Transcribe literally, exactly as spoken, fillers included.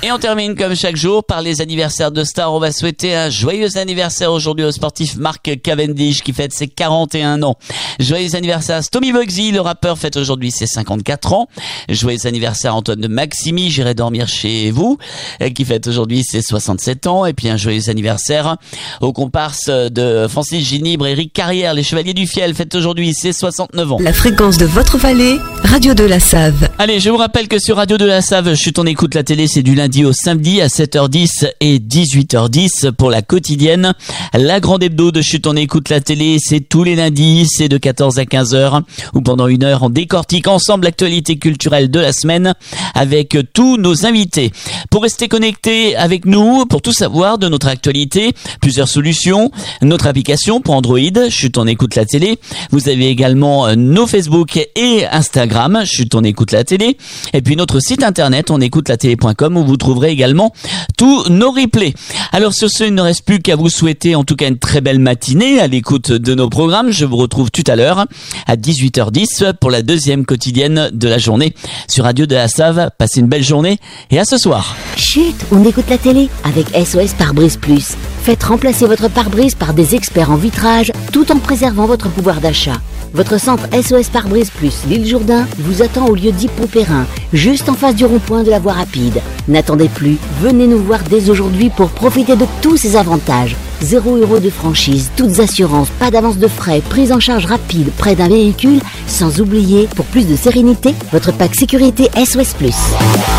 Et on termine comme chaque jour par les anniversaires de stars. On va souhaiter un joyeux anniversaire aujourd'hui au sportif Mark Cavendish qui fête ses quarante et un ans. Joyeux anniversaire à Tommy Bugsy, le rappeur, fête aujourd'hui ses cinquante-quatre ans. Joyeux anniversaire à Antoine de Maximi, j'irai dormir chez vous, qui fête aujourd'hui ses soixante-sept ans. Et puis un joyeux anniversaire aux comparses de Francis Ginibre et Eric Carrière, les Chevaliers du Fiel, fête aujourd'hui ses soixante-neuf ans. La fréquence de votre vallée, Radio de la Save. Allez, je vous rappelle que sur Radio de la Save, Chut on écoute la télé, c'est du lundi au samedi à sept heures dix et dix-huit heures dix pour la quotidienne. La grande hebdo de Chut on écoute la télé, c'est tous les lundis, c'est de quatorze à quinze heures, où pendant une heure on décortique ensemble l'actualité culturelle de la semaine avec tous nos invités. Pour rester connecté avec nous, pour tout savoir de notre actualité, plusieurs solutions, notre application pour Android, Chut on écoute la télé. Vous avez également nos Facebook et Instagram, Chut on écoute la télé. Et puis notre site internet, on écoute la télé point com, où vous trouverez également tous nos replays. Alors sur ce, il ne reste plus qu'à vous souhaiter en tout cas une très belle matinée à l'écoute de nos programmes. Je vous retrouve tout à l'heure à dix-huit heures dix pour la deuxième quotidienne de la journée sur Radio de la Save. Passez une belle journée et à ce soir. Chut, on écoute la télé avec S O S Pare-Brise Plus. Faites remplacer votre pare-brise par des experts en vitrage tout en préservant votre pouvoir d'achat. Votre centre S O S Pare-Brise Plus l'île Jourdain vous attend au lieu dit Poupérin, juste en face du rond-point de la voie rapide. N'attendez plus, venez nous voir dès aujourd'hui pour profiter de tous ces avantages. Zéro euro de franchise, toutes assurances, pas d'avance de frais, prise en charge rapide près d'un véhicule, sans oublier, pour plus de sérénité, votre pack sécurité S O S Plus.